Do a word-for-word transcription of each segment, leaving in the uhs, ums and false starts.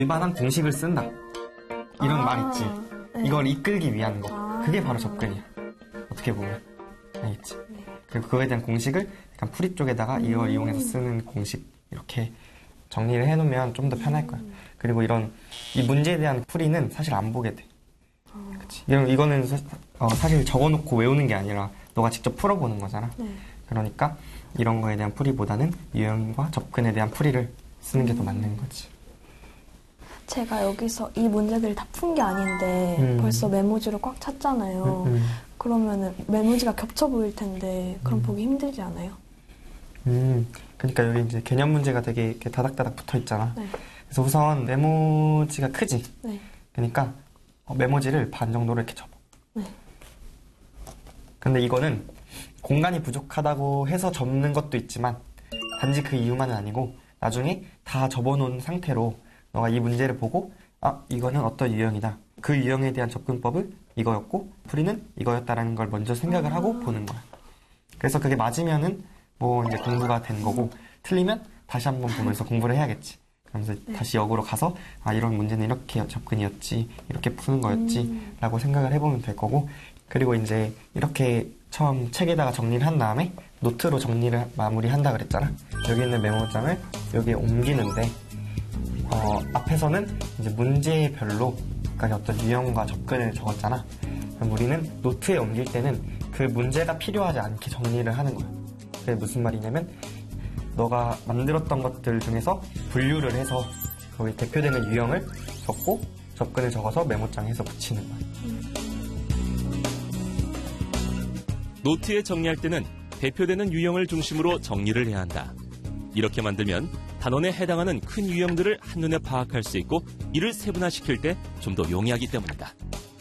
일반한 공식을 쓴다. 이런 아, 말 있지. 네. 이걸 이끌기 위한 거. 아. 그게 바로 접근이야. 어떻게 보면. 알겠지? 네. 그리고 그거에 대한 공식을 약간 풀이 쪽에다가 음. 이걸 이용해서 쓰는 공식 이렇게 정리를 해놓으면 좀 더 편할 거야. 음. 그리고 이런 이 문제에 대한 풀이는 사실 안 보게 돼. 어. 그치? 이건, 이거는 사, 어, 사실 적어놓고 외우는 게 아니라 너가 직접 풀어보는 거잖아. 네. 그러니까 이런 거에 대한 풀이보다는 유형과 접근에 대한 풀이를 쓰는 게 더 맞는 거지. 제가 여기서 이 문제들을 다 푼 게 아닌데 음. 벌써 메모지로 꽉 찼잖아요. 음, 음. 그러면은 메모지가 겹쳐 보일 텐데 그럼 음. 보기 힘들지 않아요? 음, 그러니까 여기 이제 개념 문제가 되게 이렇게 다닥다닥 붙어 있잖아. 네. 그래서 우선 메모지가 크지. 네. 그러니까 어, 메모지를 반 정도로 이렇게 접어. 네. 근데 이거는 공간이 부족하다고 해서 접는 것도 있지만 단지 그 이유만은 아니고 나중에 다 접어놓은 상태로 너가 이 문제를 보고 아 이거는 어떤 유형이다. 그 유형에 대한 접근법을 이거였고 풀이는 이거였다라는 걸 먼저 생각을 하고 보는 거야. 그래서 그게 맞으면은 뭐 이제 공부가 된 거고 틀리면 다시 한번 보면서 공부를 해야겠지. 그러면서 네. 다시 역으로 가서 아 이런 문제는 이렇게 접근이었지 이렇게 푸는 거였지 음. 라고 생각을 해보면 될 거고 그리고 이제 이렇게 처음 책에다가 정리를 한 다음에 노트로 정리를 마무리한다 그랬잖아. 여기 있는 메모장을 여기에 옮기는데 어, 앞에서는 이제 문제별로 각각의 어떤 유형과 접근을 적었잖아. 그럼 우리는 노트에 옮길 때는 그 문제가 필요하지 않게 정리를 하는 거야. 그게 무슨 말이냐면 너가 만들었던 것들 중에서 분류를 해서 거기 대표되는 유형을 적고 접근을 적어서 메모장에서 붙이는 거야. 노트에 정리할 때는 대표되는 유형을 중심으로 정리를 해야 한다. 이렇게 만들면 단원에 해당하는 큰 유형들을 한눈에 파악할 수 있고 이를 세분화시킬 때 좀 더 용이하기 때문이다.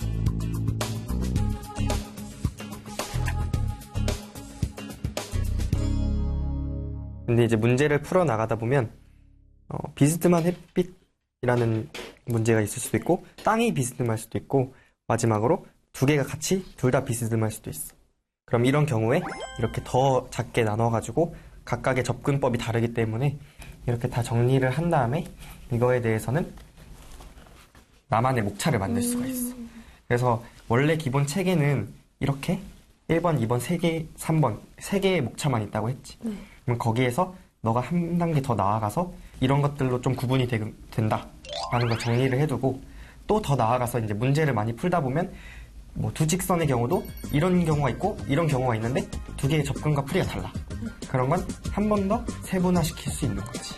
근데 이제 문제를 풀어 나가다 보면 어, 비스듬한 햇빛이라는 문제가 있을 수도 있고 땅이 비스듬할 수도 있고 마지막으로 두 개가 같이 둘 다 비스듬할 수도 있어. 그럼 이런 경우에 이렇게 더 작게 나눠가지고 각각의 접근법이 다르기 때문에 이렇게 다 정리를 한 다음에 이거에 대해서는 나만의 목차를 만들 수가 있어. 그래서 원래 기본 책에는 이렇게 일 번, 이 번, 세 개, 삼 번 세 개의 목차만 있다고 했지. 네. 그럼 거기에서 너가 한 단계 더 나아가서 이런 것들로 좀 구분이 되, 된다 라는 걸 정리를 해두고 또 더 나아가서 이제 문제를 많이 풀다 보면 뭐 두 직선의 경우도 이런 경우가 있고 이런 경우가 있는데 두 개의 접근과 풀이가 달라. 그런 건 한 번 더 세분화시킬 수 있는 거지.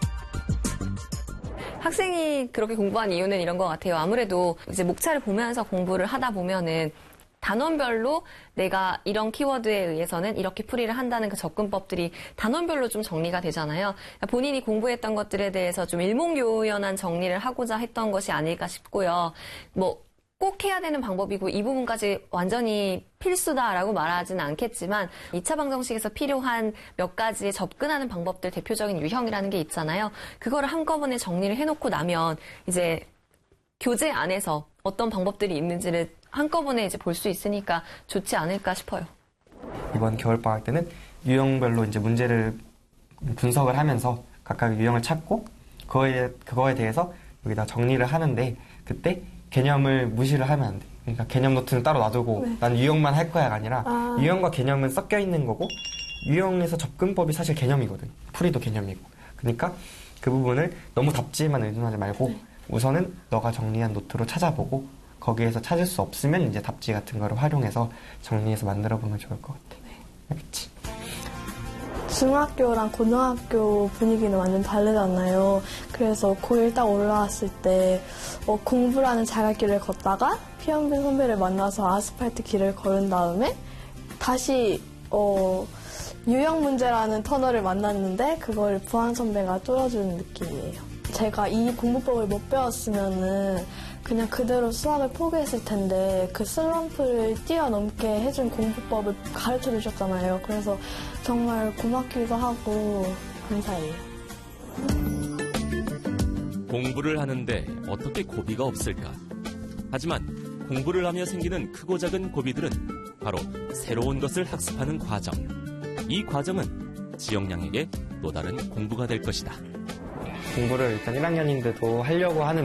학생이 그렇게 공부한 이유는 이런 것 같아요. 아무래도 이제 목차를 보면서 공부를 하다 보면은 단원별로 내가 이런 키워드에 의해서는 이렇게 풀이를 한다는 그 접근법들이 단원별로 좀 정리가 되잖아요. 본인이 공부했던 것들에 대해서 좀 일목요연한 정리를 하고자 했던 것이 아닐까 싶고요. 뭐 꼭 해야 되는 방법이고 이 부분까지 완전히 필수다라고 말하지는 않겠지만 이 차 방정식에서 필요한 몇 가지의 접근하는 방법들 대표적인 유형이라는 게 있잖아요. 그거를 한꺼번에 정리를 해놓고 나면 이제 교재 안에서 어떤 방법들이 있는지를 한꺼번에 이제 볼 수 있으니까 좋지 않을까 싶어요. 이번 겨울방학 때는 유형별로 이제 문제를 분석을 하면서 각각 유형을 찾고 그거에, 그거에 대해서 여기다 정리를 하는데 그때 개념을 무시를 하면 안 돼. 그러니까 개념 노트는 따로 놔두고 네. 난 유형만 할 거야가 아니라 아. 유형과 개념은 섞여 있는 거고 유형에서 접근법이 사실 개념이거든. 풀이도 개념이고. 그러니까 그 부분을 너무 답지에만 의존하지 말고 네. 우선은 너가 정리한 노트로 찾아보고 거기에서 찾을 수 없으면 이제 답지 같은 거를 활용해서 정리해서 만들어 보면 좋을 것 같아. 네. 알겠지? 중학교랑 고등학교 분위기는 완전 다르잖아요. 그래서 고일 딱 올라왔을 때 어, 공부라는 자갈길을 걷다가 피현빈 선배를 만나서 아스팔트 길을 걸은 다음에 다시 어, 유형 문제라는 터널을 만났는데 그걸 부한 선배가 뚫어주는 느낌이에요. 제가 이 공부법을 못 배웠으면은 그냥 그대로 수학을 포기했을 텐데 그 슬럼프를 뛰어넘게 해준 공부법을 가르쳐 주셨잖아요. 그래서 정말 고맙기도 하고 감사해요. 공부를 하는데 어떻게 고비가 없을까? 하지만 공부를 하며 생기는 크고 작은 고비들은 바로 새로운 것을 학습하는 과정. 이 과정은 지영양에게 또 다른 공부가 될 것이다. 공부를 일단 일 학년인데도 하려고 하는